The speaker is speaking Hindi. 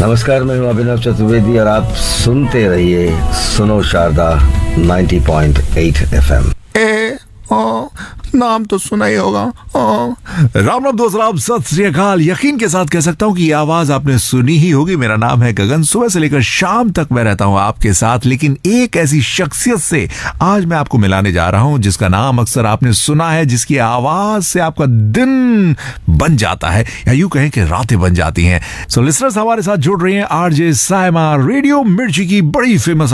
नमस्कार, मैं हूं अभिनव चतुर्वेदी और आप सुनते रहिए सुनो शारदा 90.8 FM। नाम तो सुना ही होगा। राम राम दोस्त, राम सत श्री अकाल। यकीन के साथ कह सकता हूँ कि ये आवाज आपने सुनी ही होगी। मेरा नाम है गगन। सुबह से लेकर शाम तक मैं रहता हूँ आपके साथ, लेकिन एक ऐसी शख्सियत से आज मैं आपको मिलाने जा रहा हूँ जिसका नाम अक्सर आपने सुना है, जिसकी आवाज से आपका दिन बन जाता है या यूं कहें कि रातें बन जाती हैं। सो लिसनर्स, हमारे साथ जुड़ रही हैं आरजे साइमा, रेडियो मिर्ची की बड़ी फेमस